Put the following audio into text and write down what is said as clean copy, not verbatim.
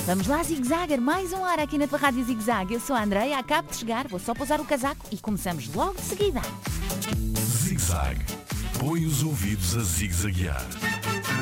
Vamos lá, Zig Zagger, mais uma hora aqui na tua Rádio Zig Zag. Eu sou a Andreia, acabo de chegar, vou só pousar o casaco e começamos logo de seguida. Zig Zag. Põe os ouvidos a zigue-zaguear.